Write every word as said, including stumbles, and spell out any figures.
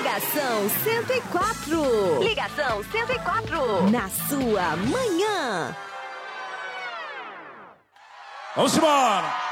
Ligação cento e quatro. Ligação cento e quatro. Na sua manhã. Vamos embora.